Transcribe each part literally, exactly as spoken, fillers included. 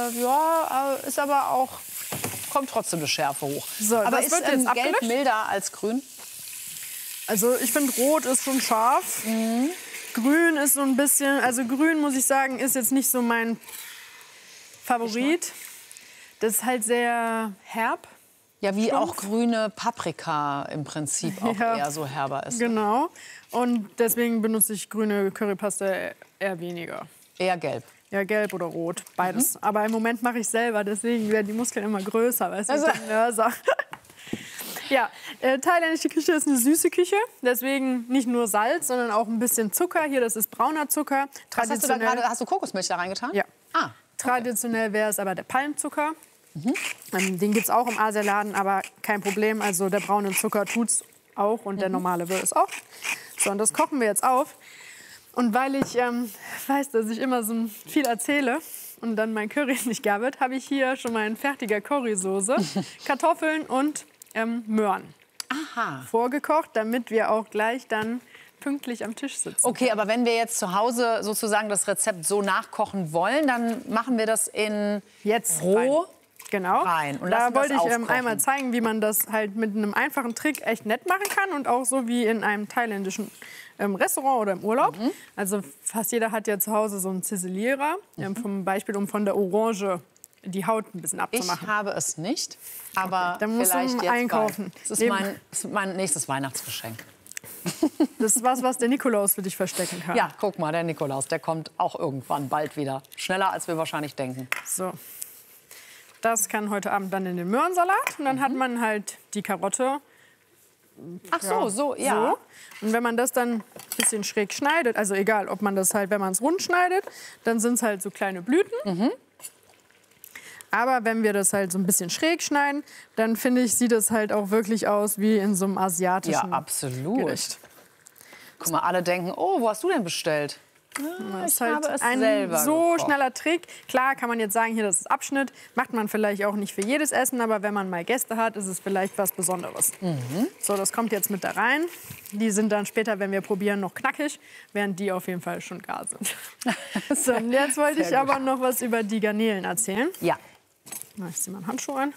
äh, ja, äh, ist aber auch, kommt trotzdem eine Schärfe hoch. So, aber das ist wird jetzt ähm, Gelb abgemischt. milder als Grün? Also ich finde, Rot ist schon scharf. Mhm. Grün ist so ein bisschen, also Grün, muss ich sagen, ist jetzt nicht so mein Favorit. Das ist halt sehr herb. Ja, wie Stumpf. auch grüne Paprika im Prinzip auch Ja. eher so herber ist. Genau. Und deswegen benutze ich grüne Currypaste eher weniger. Eher gelb. Ja, gelb oder rot, beides. Mhm. Aber im Moment mache ich selber, deswegen werden die Muskeln immer größer, weißt du, Also. mit dem Mörser. Ja, äh, thailändische Küche ist eine süße Küche, deswegen nicht nur Salz, sondern auch ein bisschen Zucker. Hier, das ist brauner Zucker. Was hast du da gerade? Hast du Kokosmilch da reingetan? Ja. Ah. Traditionell wäre es aber der Palmzucker. Mhm. Ähm, den gibt es auch im Asialaden, aber kein Problem. Also der braune Zucker tut es auch und mhm. der normale will es auch. So, und das kochen wir jetzt auf. Und weil ich ähm, weiß, dass ich immer so viel erzähle und dann mein Curry nicht gar wird, habe ich hier schon mal ein fertiger Currysoße, Kartoffeln und ähm, Möhren Aha. vorgekocht, damit wir auch gleich dann pünktlich am Tisch sitzen. Okay, aber wenn wir jetzt zu Hause sozusagen das Rezept so nachkochen wollen, dann machen wir das in Jetzt roh rein. Genau. rein und da lassen wollte das ich ähm, aufkochen. einmal zeigen, wie man das halt mit einem einfachen Trick echt nett machen kann und auch so wie in einem thailändischen ähm, Restaurant oder im Urlaub. Mhm. Also fast jeder hat ja zu Hause so einen Ziselierer, mhm. ähm, zum Beispiel um von der Orange die Haut ein bisschen abzumachen. Ich habe es nicht, aber okay, dann musst vielleicht du jetzt einkaufen. Bald. Das ist mein, das ist mein nächstes Weihnachtsgeschenk. Das ist was, was der Nikolaus für dich verstecken kann. Ja, guck mal, der Nikolaus, der kommt auch irgendwann bald wieder. Schneller, als wir wahrscheinlich denken. So. Das kann heute Abend dann in den Möhrensalat. Und dann mhm. hat man halt die Karotte. Ach so, ja, so, ja. So. Und wenn man das dann ein bisschen schräg schneidet, also egal, ob man das halt, wenn man es rund schneidet, dann sind es halt so kleine Blüten. Mhm. Aber wenn wir das halt so ein bisschen schräg schneiden, dann finde ich, sieht es halt auch wirklich aus wie in so einem asiatischen Ja, absolut. Gericht. Guck mal, alle denken, oh, wo hast du denn bestellt? Das ist ich halt habe es ein selber so gekocht. schneller Trick. Klar kann man jetzt sagen, hier, das ist Abschnitt. Macht man vielleicht auch nicht für jedes Essen, aber wenn man mal Gäste hat, ist es vielleicht was Besonderes. Mhm. So, das kommt jetzt mit da rein. Die sind dann später, wenn wir probieren, noch knackig, während die auf jeden Fall schon gar sind. So, und jetzt wollte ich aber noch was über die Garnelen erzählen. Ja. Na, ich ziehe mal einen Handschuh an.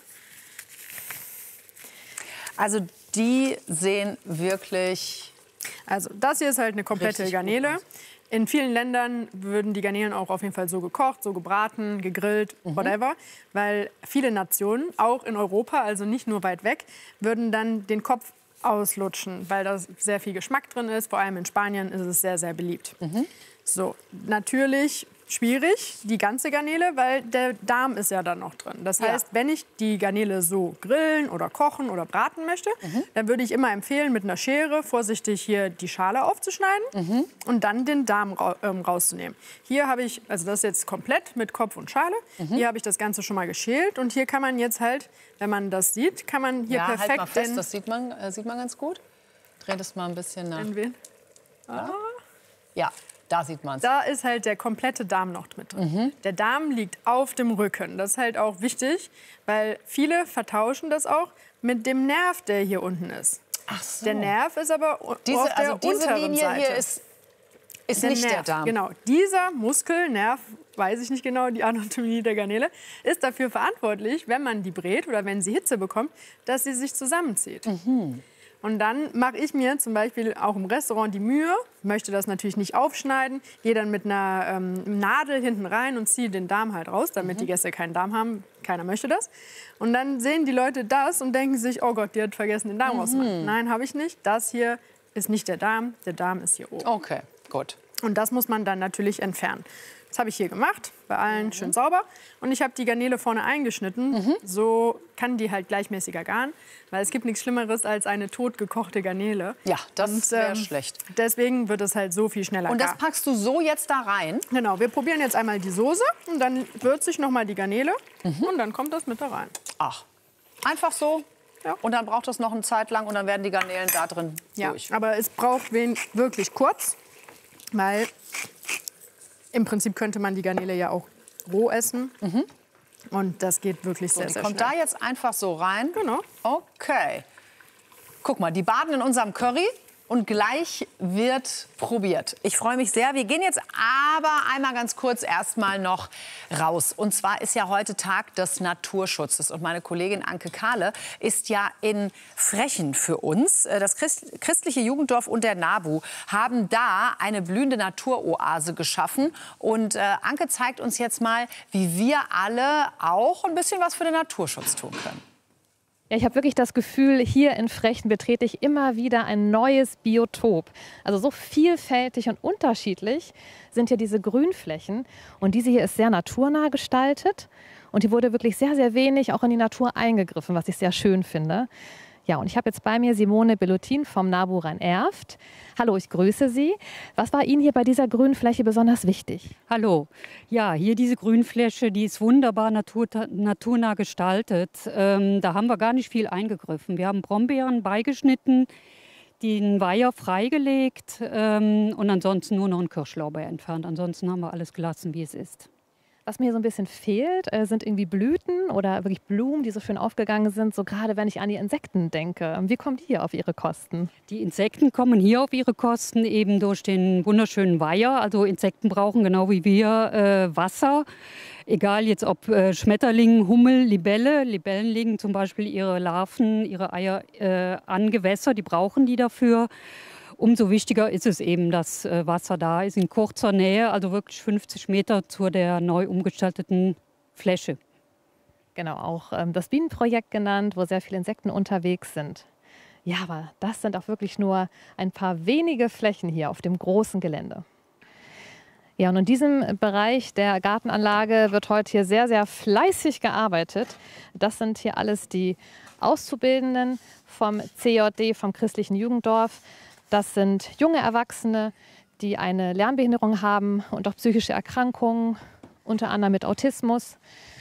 Also die sehen wirklich... Also das hier ist halt eine komplette Richtig Garnele. In vielen Ländern würden die Garnelen auch auf jeden Fall so gekocht, so gebraten, gegrillt, mhm. whatever. Weil viele Nationen, auch in Europa, also nicht nur weit weg, würden dann den Kopf auslutschen, weil da sehr viel Geschmack drin ist. Vor allem in Spanien ist es sehr, sehr beliebt. Mhm. So, natürlich schwierig, die ganze Garnele, weil der Darm ist ja dann noch drin. Das heißt, ja. wenn ich die Garnele so grillen oder kochen oder braten möchte, mhm. dann würde ich immer empfehlen, mit einer Schere vorsichtig hier die Schale aufzuschneiden mhm. und dann den Darm ra ähm, rauszunehmen. Hier habe ich, also das ist jetzt komplett mit Kopf und Schale, mhm. hier habe ich das Ganze schon mal geschält und hier kann man jetzt halt, wenn man das sieht, kann man hier ja, perfekt... Halt mal fest, den, das sieht man, äh, sieht man ganz gut. Dreh das mal ein bisschen nach. Den ah. Ja. Da sieht man es. Da ist halt der komplette Darm noch mit drin. Mhm. Der Darm liegt auf dem Rücken. Das ist halt auch wichtig, weil viele vertauschen das auch mit dem Nerv, der hier unten ist. Ach so. Der Nerv ist aber diese, auf der also diese unteren Linie Seite. Hier ist, ist der nicht Nerv, der Darm. Genau. Dieser Muskel, Nerv, weiß ich nicht genau, die Anatomie der Garnele, ist dafür verantwortlich, wenn man die brät oder wenn sie Hitze bekommt, dass sie sich zusammenzieht. Mhm. Und dann mache ich mir zum Beispiel auch im Restaurant die Mühe, möchte das natürlich nicht aufschneiden, gehe dann mit einer ähm, Nadel hinten rein und ziehe den Darm halt raus, damit mhm. die Gäste keinen Darm haben. Keiner möchte das. Und dann sehen die Leute das und denken sich, oh Gott, die hat vergessen, den Darm mhm. rauszumachen. Nein, habe ich nicht. Das hier ist nicht der Darm, der Darm ist hier oben. Okay, gut. Und das muss man dann natürlich entfernen. Das habe ich hier gemacht, bei allen mhm. schön sauber. Und ich habe die Garnele vorne eingeschnitten. Mhm. So kann die halt gleichmäßiger garen. Weil es gibt nichts Schlimmeres als eine totgekochte Garnele. Ja, das Und, wäre ähm, schlecht. Deswegen wird es halt so viel schneller Und das gar. packst du so jetzt da rein? Genau, wir probieren jetzt einmal die Soße. Und dann würze ich noch mal die Garnele. Mhm. Und dann kommt das mit da rein. Ach, einfach so? Ja. Und dann braucht es noch eine Zeit lang und dann werden die Garnelen da drin ja, durch. aber es braucht wen wirklich kurz. Weil im Prinzip könnte man die Garnele ja auch roh essen. Mhm. Und das geht wirklich so, sehr, die sehr kommt schnell. da jetzt einfach so rein? Genau. Okay. Guck mal, die baden in unserem Curry. und gleich wird probiert. Ich freue mich sehr. Wir gehen jetzt aber einmal ganz kurz erstmal noch raus. Und zwar ist ja heute Tag des Naturschutzes. Und meine Kollegin Anke Kahle ist ja in Frechen für uns. Das Christ christliche Jugenddorf und der NABU haben da eine blühende Naturoase geschaffen. Und äh, Anke zeigt uns jetzt mal, wie wir alle auch ein bisschen was für den Naturschutz tun können. Ja, ich habe wirklich das Gefühl, hier in Frechen betrete ich immer wieder ein neues Biotop. Also so vielfältig und unterschiedlich sind hier diese Grünflächen. Und diese hier ist sehr naturnah gestaltet. Und hier wurde wirklich sehr, sehr wenig auch in die Natur eingegriffen, was ich sehr schön finde. Ja, und ich habe jetzt bei mir Simone Bellutin vom NABU Rhein-Erft. Hallo, ich grüße Sie. Was war Ihnen hier bei dieser Grünfläche besonders wichtig? Hallo. Ja, hier diese Grünfläche, die ist wunderbar natur, naturnah gestaltet. Ähm, da haben wir gar nicht viel eingegriffen. Wir haben Brombeeren beigeschnitten, den Weiher freigelegt ähm, und ansonsten nur noch einen Kirschlauber entfernt. Ansonsten haben wir alles gelassen, wie es ist. Was mir so ein bisschen fehlt, äh, sind irgendwie Blüten oder wirklich Blumen, die so schön aufgegangen sind, so gerade wenn ich an die Insekten denke. Wie kommen die hier auf ihre Kosten? Die Insekten kommen hier auf ihre Kosten eben durch den wunderschönen Weiher. Also Insekten brauchen genau wie wir äh, Wasser. Egal jetzt ob äh, Schmetterling, Hummel, Libelle. Libellen legen zum Beispiel ihre Larven, ihre Eier äh, an Gewässer, die brauchen die dafür. Umso wichtiger ist es eben, dass Wasser da ist, in kurzer Nähe, also wirklich fünfzig Meter zu der neu umgestalteten Fläche. Genau, auch ähm, das Bienenprojekt genannt, wo sehr viele Insekten unterwegs sind. Ja, aber das sind auch wirklich nur ein paar wenige Flächen hier auf dem großen Gelände. Ja, und in diesem Bereich der Gartenanlage wird heute hier sehr, sehr fleißig gearbeitet. Das sind hier alles die Auszubildenden vom C J D, vom christlichen Jugenddorf. Das sind junge Erwachsene, die eine Lernbehinderung haben und auch psychische Erkrankungen, unter anderem mit Autismus.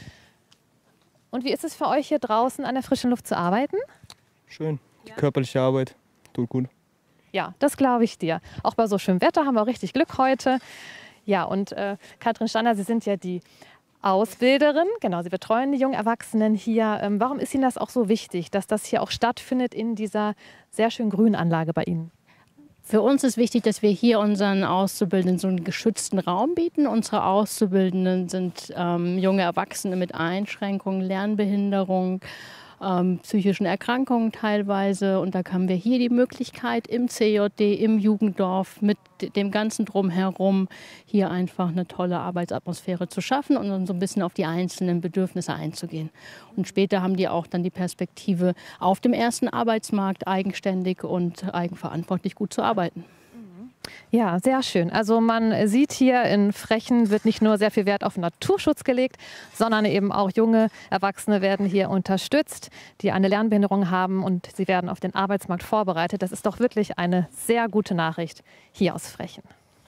Und wie ist es für euch hier draußen an der frischen Luft zu arbeiten? Schön. Die körperliche Arbeit tut gut. Ja, das glaube ich dir. Auch bei so schönem Wetter haben wir auch richtig Glück heute. Ja, und äh, Katrin Stander, Sie sind ja die Ausbilderin. Genau, Sie betreuen die jungen Erwachsenen hier. Ähm, warum ist Ihnen das auch so wichtig, dass das hier auch stattfindet in dieser sehr schönen Grünanlage bei Ihnen? Für uns ist wichtig, dass wir hier unseren Auszubildenden so einen geschützten Raum bieten. Unsere Auszubildenden sind ähm, junge Erwachsene mit Einschränkungen, Lernbehinderung, ähm, psychischen Erkrankungen teilweise. Und da haben wir hier die Möglichkeit im C J D, im Jugenddorf, mit dem ganzen Drumherum hier einfach eine tolle Arbeitsatmosphäre zu schaffen und dann so ein bisschen auf die einzelnen Bedürfnisse einzugehen. Und später haben die auch dann die Perspektive, auf dem ersten Arbeitsmarkt eigenständig und eigenverantwortlich gut zu arbeiten. Ja, sehr schön. Also man sieht hier, in Frechen wird nicht nur sehr viel Wert auf Naturschutz gelegt, sondern eben auch junge Erwachsene werden hier unterstützt, die eine Lernbehinderung haben, und sie werden auf den Arbeitsmarkt vorbereitet. Das ist doch wirklich eine sehr gute Nachricht hier aus Frechen.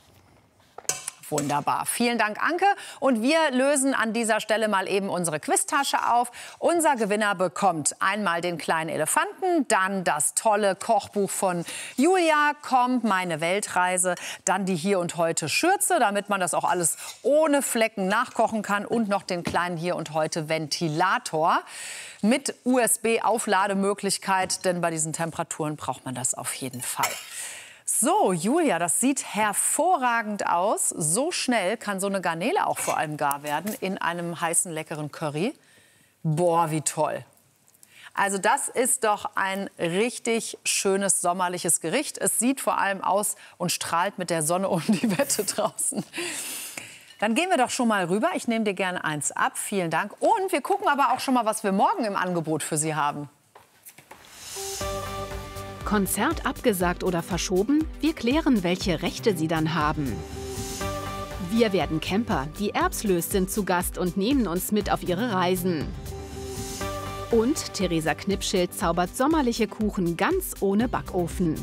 Wunderbar. Vielen Dank, Anke. Und wir lösen an dieser Stelle mal eben unsere Quiztasche auf. Unser Gewinner bekommt einmal den kleinen Elefanten, dann das tolle Kochbuch von Julia, kommt meine Weltreise, dann die Hier und Heute Schürze, damit man das auch alles ohne Flecken nachkochen kann, und noch den kleinen Hier und Heute Ventilator mit U S B-Auflademöglichkeit, denn bei diesen Temperaturen braucht man das auf jeden Fall. So, Julia, das sieht hervorragend aus. So schnell kann so eine Garnele auch vor allem gar werden in einem heißen, leckeren Curry. Boah, wie toll. Also das ist doch ein richtig schönes sommerliches Gericht. Es sieht vor allem aus und strahlt mit der Sonne um die Wette draußen. Dann gehen wir doch schon mal rüber. Ich nehme dir gerne eins ab. Vielen Dank. Und wir gucken aber auch schon mal, was wir morgen im Angebot für Sie haben. Konzert abgesagt oder verschoben? Wir klären, welche Rechte Sie dann haben. Wir werden Camper. Die Erbslös sind zu Gast und nehmen uns mit auf ihre Reisen. Und Theresa Knipschild zaubert sommerliche Kuchen ganz ohne Backofen.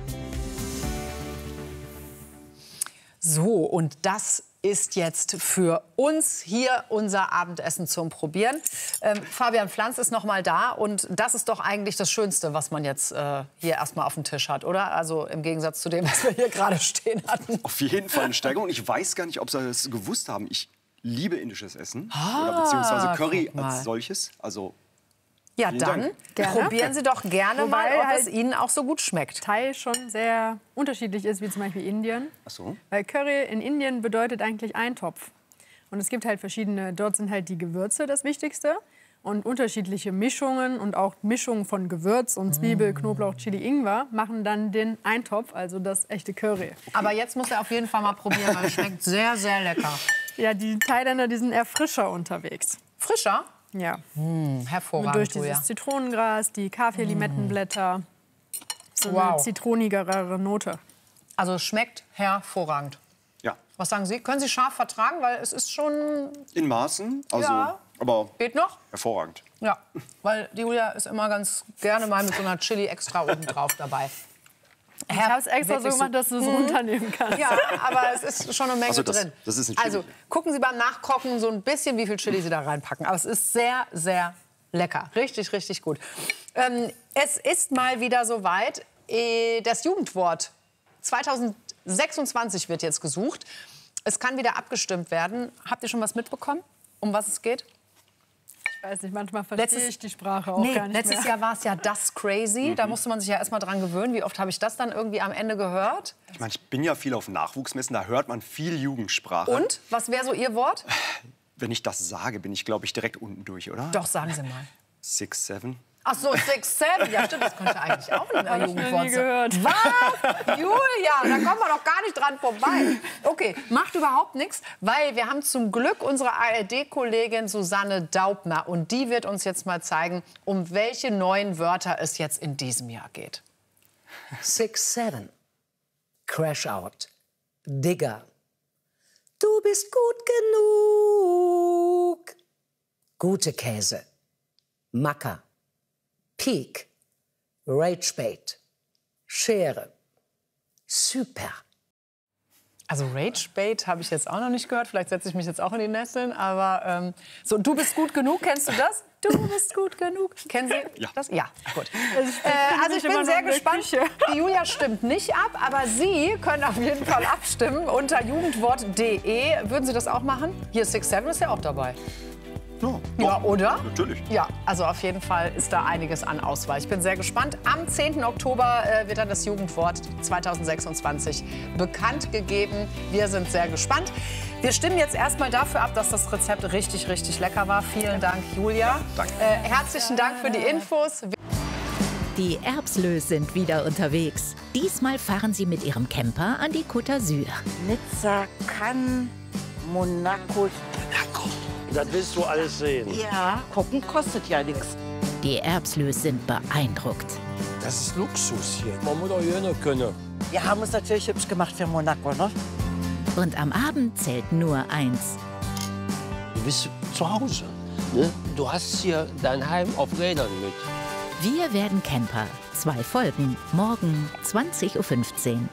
So, und das ist jetzt für uns hier unser Abendessen zum Probieren. Ähm, Fabian Pflanz ist noch mal da, und das ist doch eigentlich das Schönste, was man jetzt äh, hier erstmal auf dem Tisch hat, oder? Also im Gegensatz zu dem, was wir hier gerade stehen hatten. Auf jeden Fall eine Steigerung. Ich weiß gar nicht, ob Sie das gewusst haben. Ich liebe indisches Essen, Ah, oder beziehungsweise Curry als solches. Also Ja, Vielen dann Dank. probieren Sie doch gerne Wobei mal, ob halt es Ihnen auch so gut schmeckt. Thai schon sehr unterschiedlich ist, wie zum Beispiel Indien. Ach so. Weil Curry in Indien bedeutet eigentlich Eintopf. Und es gibt halt verschiedene, dort sind halt die Gewürze das Wichtigste. Und unterschiedliche Mischungen und auch Mischungen von Gewürz und Zwiebel, mm. Knoblauch, Chili, Ingwer machen dann den Eintopf, also das echte Curry. Aber jetzt muss er auf jeden Fall mal probieren, weil es schmeckt sehr, sehr lecker. Ja, die Thailänder, die sind eher frischer unterwegs. Frischer? Ja. Mm, hervorragend, Und durch dieses Julia. Zitronengras, die Kaffee-Limettenblätter, so eine Wow. zitronigere Note. Also es schmeckt hervorragend. Ja, Was sagen Sie? Können Sie scharf vertragen? Weil es ist schon... in Maßen. Also, Ja. aber Geht noch? hervorragend. Ja, weil die Julia ist immer ganz gerne mal mit so einer Chili extra oben drauf dabei. Ich habe es extra so Wirklich gemacht, dass du es runternehmen kannst. Ja, aber es ist schon eine Menge Also das- drin. das ist ein Chili. Also gucken Sie beim Nachkochen so ein bisschen, wie viel Chili Sie da reinpacken. Aber es ist sehr, sehr lecker. Richtig, richtig gut. Ähm, es ist mal wieder soweit. Äh, das Jugendwort zweitausendsechsundzwanzig wird jetzt gesucht. Es kann wieder abgestimmt werden. Habt ihr schon was mitbekommen, um was es geht? Ich weiß nicht, manchmal verstehe Letztes- ich die Sprache auch Nee, gar nicht letztes mehr. Jahr war es ja das Crazy. Da musste man sich ja erst mal dran gewöhnen. Wie oft habe ich das dann irgendwie am Ende gehört? Ich meine, ich bin ja viel auf Nachwuchsmessen, da hört man viel Jugendsprache. Und? Was wäre so Ihr Wort? Wenn ich das sage, bin ich, glaube ich, direkt unten durch, oder? Doch, sagen Sie mal. Six, seven. Ach so, Six, Seven. Ja, stimmt, das könnte eigentlich auch ein Hab ich noch Jugendwort nie sein. gehört. Was? Julia, da kommen wir doch gar nicht dran vorbei. Okay, macht überhaupt nichts, weil wir haben zum Glück unsere A R D-Kollegin Susanne Daubner. Und die wird uns jetzt mal zeigen, um welche neuen Wörter es jetzt in diesem Jahr geht. Six, seven. Crash out. Digger. Du bist gut genug. Gute Käse. Macker. Peak. Ragebait. Schere. Super. Also Ragebait habe ich jetzt auch noch nicht gehört. Vielleicht setze ich mich jetzt auch in die Nesseln. Aber ähm, so, du bist gut genug. Kennst du das? Du bist gut genug. Kennen Sie Ja. das? Ja, gut. Äh, also ich bin sehr gespannt. Die Julia stimmt nicht ab, aber Sie können auf jeden Fall abstimmen unter jugendwort punkt de. Würden Sie das auch machen? Hier Six Seven ist ja auch dabei. Ja, Ja, doch, oder? Natürlich. Ja, also auf jeden Fall ist da einiges an Auswahl. Ich bin sehr gespannt. Am zehnten Oktober äh, wird dann das Jugendwort zweitausendsechsundzwanzig bekannt gegeben. Wir sind sehr gespannt. Wir stimmen jetzt erstmal dafür ab, dass das Rezept richtig, richtig lecker war. Vielen Dank, Julia. danke. Äh, herzlichen Dank für die Infos. Die Erbslös sind wieder unterwegs. Diesmal fahren sie mit ihrem Camper an die Côte d'Azur. Nizza, Cannes, Monaco. Monaco. Das willst du alles sehen. Ja, gucken kostet ja nichts. Die Erbslös sind beeindruckt. Das ist Luxus hier. Man muss auch hier können. Wir haben uns natürlich hübsch gemacht für Monaco, ne? Und am Abend zählt nur eins. Du bist zu Hause. Ne? Du hast hier dein Heim auf Rädern mit. Wir werden Camper. Zwei Folgen. Morgen zwanzig Uhr fünfzehn.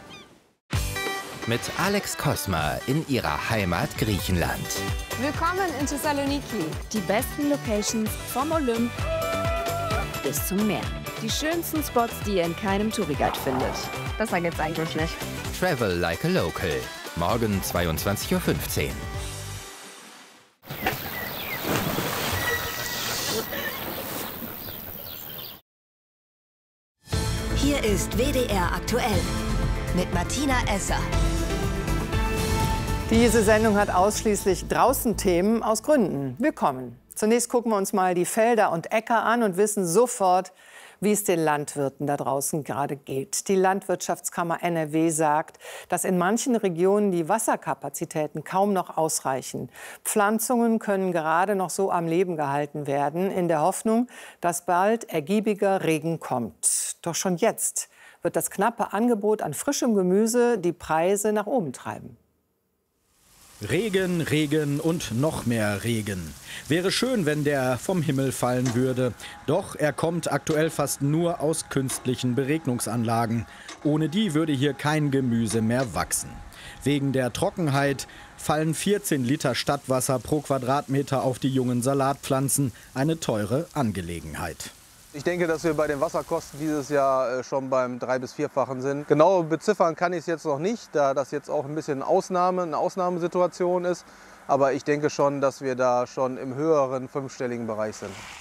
Mit Alex Kosma in ihrer Heimat Griechenland. Willkommen in Thessaloniki. Die besten Locations vom Olymp bis zum Meer. Die schönsten Spots, die ihr in keinem Touriguide findet. Besser geht's eigentlich nicht. Travel like a local. Morgen zweiundzwanzig Uhr fünfzehn. Hier ist W D R aktuell mit Martina Esser. Diese Sendung hat ausschließlich Draußen-Themen aus Gründen. Willkommen. Zunächst gucken wir uns mal die Felder und Äcker an und wissen sofort, wie es den Landwirten da draußen gerade geht. Die Landwirtschaftskammer N R W sagt, dass in manchen Regionen die Wasserkapazitäten kaum noch ausreichen. Pflanzungen können gerade noch so am Leben gehalten werden, in der Hoffnung, dass bald ergiebiger Regen kommt. Doch schon jetzt wird das knappe Angebot an frischem Gemüse die Preise nach oben treiben. Regen, Regen und noch mehr Regen. Wäre schön, wenn der vom Himmel fallen würde. Doch er kommt aktuell fast nur aus künstlichen Beregnungsanlagen. Ohne die würde hier kein Gemüse mehr wachsen. Wegen der Trockenheit fallen vierzehn Liter Stadtwasser pro Quadratmeter auf die jungen Salatpflanzen. Eine teure Angelegenheit. Ich denke, dass wir bei den Wasserkosten dieses Jahr schon beim drei- bis vierfachen sind. Genau beziffern kann ich es jetzt noch nicht, da das jetzt auch ein bisschen Ausnahme, eine Ausnahmesituation ist. Aber ich denke schon, dass wir da schon im höheren fünfstelligen Bereich sind.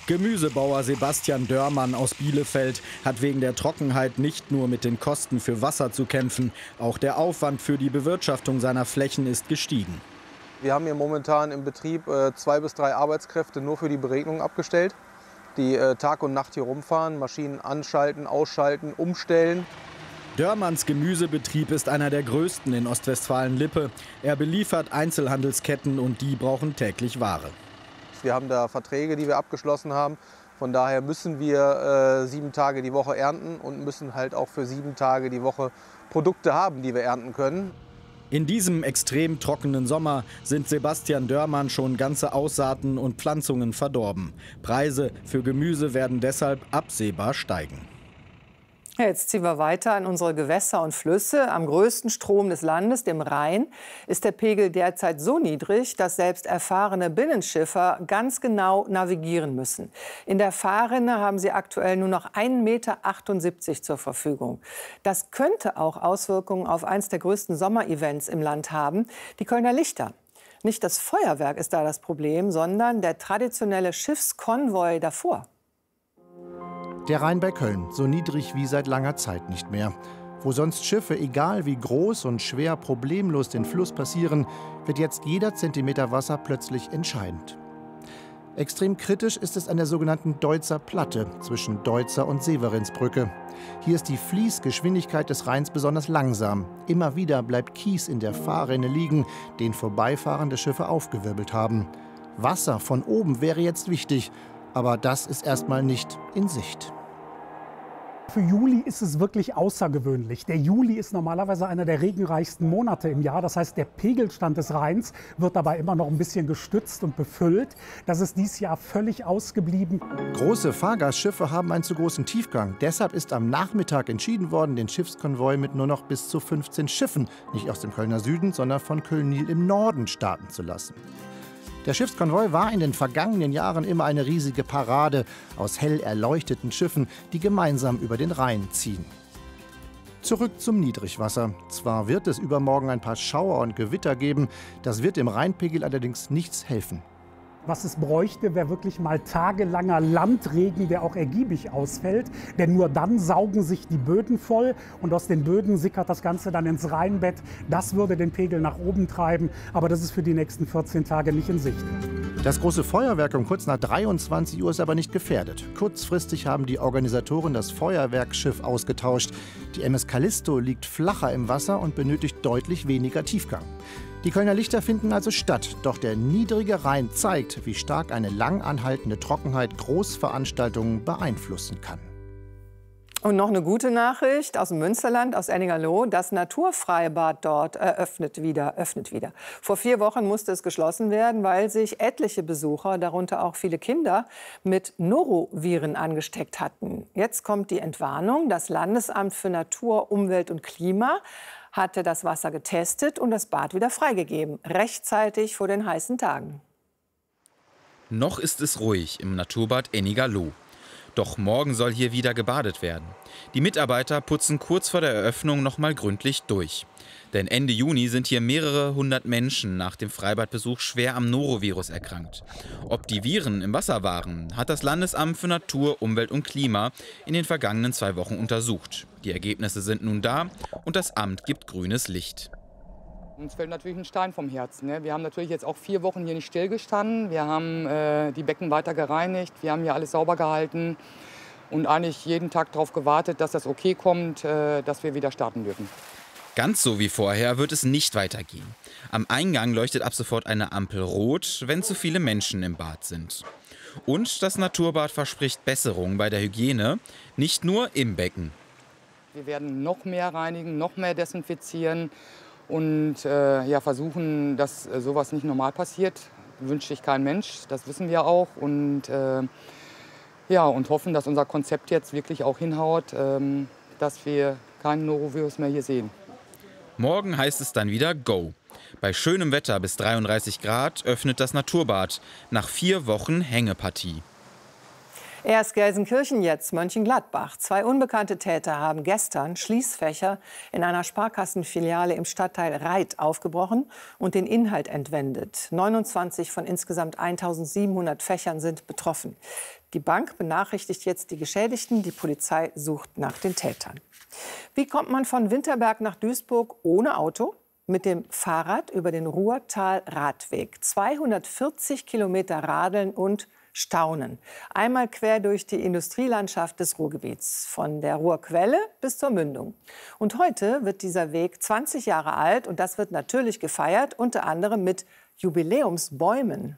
Gemüsebauer Sebastian Dörmann aus Bielefeld hat wegen der Trockenheit nicht nur mit den Kosten für Wasser zu kämpfen, auch der Aufwand für die Bewirtschaftung seiner Flächen ist gestiegen. Wir haben hier momentan im Betrieb äh, zwei bis drei Arbeitskräfte nur für die Beregnung abgestellt, die äh, Tag und Nacht hier rumfahren, Maschinen anschalten, ausschalten, umstellen. Dörmanns Gemüsebetrieb ist einer der größten in Ostwestfalen-Lippe. Er beliefert Einzelhandelsketten und die brauchen täglich Ware. Wir haben da Verträge, die wir abgeschlossen haben. Von daher müssen wir äh, sieben Tage die Woche ernten und müssen halt auch für sieben Tage die Woche Produkte haben, die wir ernten können. In diesem extrem trockenen Sommer sind Sebastian Dörmann schon ganze Aussaaten und Pflanzungen verdorben. Preise für Gemüse werden deshalb absehbar steigen. Ja, jetzt ziehen wir weiter in unsere Gewässer und Flüsse. Am größten Strom des Landes, dem Rhein, ist der Pegel derzeit so niedrig, dass selbst erfahrene Binnenschiffer ganz genau navigieren müssen. In der Fahrrinne haben sie aktuell nur noch ein Meter achtundsiebzig zur Verfügung. Das könnte auch Auswirkungen auf eines der größten Sommerevents im Land haben, die Kölner Lichter. Nicht das Feuerwerk ist da das Problem, sondern der traditionelle Schiffskonvoi davor. Der Rhein bei Köln, so niedrig wie seit langer Zeit nicht mehr. Wo sonst Schiffe, egal wie groß und schwer, problemlos den Fluss passieren, wird jetzt jeder Zentimeter Wasser plötzlich entscheidend. Extrem kritisch ist es an der sogenannten Deutzer Platte zwischen Deutzer und Severinsbrücke. Hier ist die Fließgeschwindigkeit des Rheins besonders langsam. Immer wieder bleibt Kies in der Fahrrinne liegen, den vorbeifahrende Schiffe aufgewirbelt haben. Wasser von oben wäre jetzt wichtig, aber das ist erstmal nicht in Sicht. Für Juli ist es wirklich außergewöhnlich. Der Juli ist normalerweise einer der regenreichsten Monate im Jahr. Das heißt, der Pegelstand des Rheins wird dabei immer noch ein bisschen gestützt und befüllt. Das ist dieses Jahr völlig ausgeblieben. Große Fahrgastschiffe haben einen zu großen Tiefgang. Deshalb ist am Nachmittag entschieden worden, den Schiffskonvoi mit nur noch bis zu fünfzehn Schiffen, nicht aus dem Kölner Süden, sondern von Köln-Nil im Norden starten zu lassen. Der Schiffskonvoi war in den vergangenen Jahren immer eine riesige Parade aus hell erleuchteten Schiffen, die gemeinsam über den Rhein ziehen. Zurück zum Niedrigwasser. Zwar wird es übermorgen ein paar Schauer und Gewitter geben, das wird dem Rheinpegel allerdings nichts helfen. Was es bräuchte, wäre wirklich mal tagelanger Landregen, der auch ergiebig ausfällt. Denn nur dann saugen sich die Böden voll und aus den Böden sickert das Ganze dann ins Rheinbett. Das würde den Pegel nach oben treiben, aber das ist für die nächsten vierzehn Tage nicht in Sicht. Das große Feuerwerk um kurz nach dreiundzwanzig Uhr ist aber nicht gefährdet. Kurzfristig haben die Organisatoren das Feuerwerksschiff ausgetauscht. Die M S Callisto liegt flacher im Wasser und benötigt deutlich weniger Tiefgang. Die Kölner Lichter finden also statt, doch der niedrige Rhein zeigt, wie stark eine lang anhaltende Trockenheit Großveranstaltungen beeinflussen kann. Und noch eine gute Nachricht aus dem Münsterland, aus Ennigerloh. Das Naturfreibad dort eröffnet wieder, öffnet wieder. Vor vier Wochen musste es geschlossen werden, weil sich etliche Besucher, darunter auch viele Kinder, mit Noroviren angesteckt hatten. Jetzt kommt die Entwarnung. Das Landesamt für Natur, Umwelt und Klima hatte das Wasser getestet und das Bad wieder freigegeben, rechtzeitig vor den heißen Tagen. Noch ist es ruhig im Naturbad Ennigerloh. Doch morgen soll hier wieder gebadet werden. Die Mitarbeiter putzen kurz vor der Eröffnung noch mal gründlich durch. Denn Ende Juni sind hier mehrere hundert Menschen nach dem Freibadbesuch schwer am Norovirus erkrankt. Ob die Viren im Wasser waren, hat das Landesamt für Natur, Umwelt und Klima in den vergangenen zwei Wochen untersucht. Die Ergebnisse sind nun da und das Amt gibt grünes Licht. Uns fällt natürlich ein Stein vom Herzen. Ne? Wir haben natürlich jetzt auch vier Wochen hier nicht stillgestanden. Wir haben äh, die Becken weiter gereinigt, wir haben hier alles sauber gehalten und eigentlich jeden Tag darauf gewartet, dass das okay kommt, äh, dass wir wieder starten dürfen. Ganz so wie vorher wird es nicht weitergehen. Am Eingang leuchtet ab sofort eine Ampel rot, wenn zu viele Menschen im Bad sind. Und das Naturbad verspricht Besserung bei der Hygiene, nicht nur im Becken. Wir werden noch mehr reinigen, noch mehr desinfizieren und äh, ja, versuchen, dass äh, sowas nicht normal passiert. Wünscht sich kein Mensch, das wissen wir auch. Und, äh, ja, und hoffen, dass unser Konzept jetzt wirklich auch hinhaut, äh, dass wir keinen Norovirus mehr hier sehen. Morgen heißt es dann wieder Go. Bei schönem Wetter bis dreiunddreißig Grad öffnet das Naturbad nach vier Wochen Hängepartie. Erst Gelsenkirchen, jetzt Mönchengladbach. Zwei unbekannte Täter haben gestern Schließfächer in einer Sparkassenfiliale im Stadtteil Reit aufgebrochen und den Inhalt entwendet. neunundzwanzig von insgesamt eintausendsiebenhundert Fächern sind betroffen. Die Bank benachrichtigt jetzt die Geschädigten. Die Polizei sucht nach den Tätern. Wie kommt man von Winterberg nach Duisburg ohne Auto? Mit dem Fahrrad über den Ruhrtal-Radweg. zweihundertvierzig Kilometer radeln und staunen. Einmal quer durch die Industrielandschaft des Ruhrgebiets. Von der Ruhrquelle bis zur Mündung. Und heute wird dieser Weg zwanzig Jahre alt. Und das wird natürlich gefeiert, unter anderem mit Jubiläumsbäumen.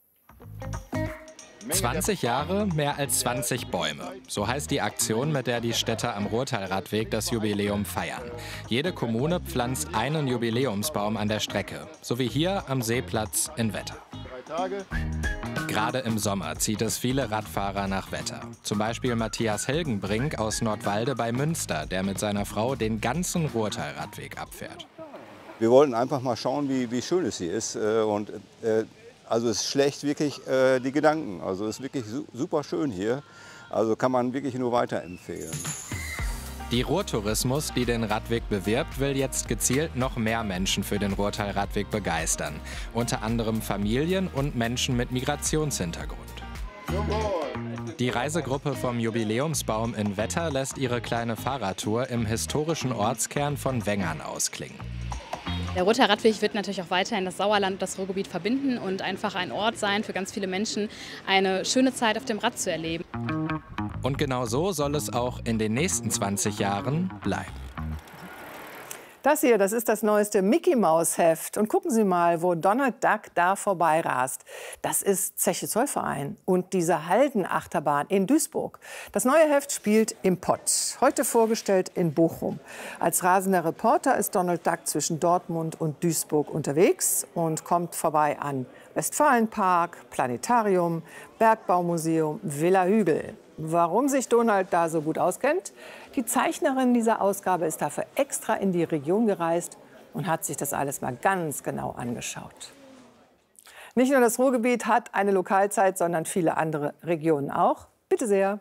zwanzig Jahre, mehr als zwanzig Bäume. So heißt die Aktion, mit der die Städte am Ruhrtal-Radweg das Jubiläum feiern. Jede Kommune pflanzt einen Jubiläumsbaum an der Strecke. So wie hier am Seeplatz in Wetter. Gerade im Sommer zieht es viele Radfahrer nach Wetter. Zum Beispiel Matthias Helgenbrink aus Nordwalde bei Münster, der mit seiner Frau den ganzen Ruhrtal-Radweg abfährt. Wir wollten einfach mal schauen, wie, wie schön es hier ist. Und, äh, also es schlägt wirklich äh, die Gedanken. Also es ist wirklich su super schön hier. Also kann man wirklich nur weiterempfehlen. Die Ruhrtourismus, die den Radweg bewirbt, will jetzt gezielt noch mehr Menschen für den Ruhrtal-Radweg begeistern. Unter anderem Familien und Menschen mit Migrationshintergrund. Die Reisegruppe vom Jubiläumsbaum in Wetter lässt ihre kleine Fahrradtour im historischen Ortskern von Wengern ausklingen. Der Ruhrtal-Radweg wird natürlich auch weiterhin das Sauerland und das Ruhrgebiet verbinden und einfach ein Ort sein für ganz viele Menschen, eine schöne Zeit auf dem Rad zu erleben. Und genau so soll es auch in den nächsten zwanzig Jahren bleiben. Das hier, das ist das neueste Mickey-Maus-Heft. Und gucken Sie mal, wo Donald Duck da vorbeirast. Das ist Zeche Zollverein und diese Halden-Achterbahn in Duisburg. Das neue Heft spielt im Pott. Heute vorgestellt in Bochum. Als rasender Reporter ist Donald Duck zwischen Dortmund und Duisburg unterwegs und kommt vorbei an Westfalenpark, Planetarium, Bergbaumuseum, Villa Hügel. Warum sich Donald da so gut auskennt? Die Zeichnerin dieser Ausgabe ist dafür extra in die Region gereist und hat sich das alles mal ganz genau angeschaut. Nicht nur das Ruhrgebiet hat eine Lokalzeit, sondern viele andere Regionen auch. Bitte sehr.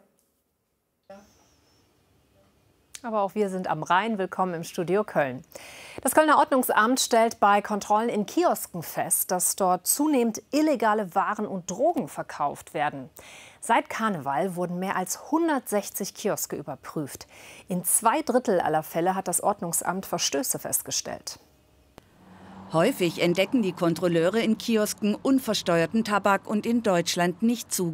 Aber auch wir sind am Rhein. Willkommen im Studio Köln. Das Kölner Ordnungsamt stellt bei Kontrollen in Kiosken fest, dass dort zunehmend illegale Waren und Drogen verkauft werden. Seit Karneval wurden mehr als hundertsechzig Kioske überprüft. In zwei Drittel aller Fälle hat das Ordnungsamt Verstöße festgestellt. Häufig entdecken die Kontrolleure in Kiosken unversteuerten Tabak und in Deutschland nicht zugelassene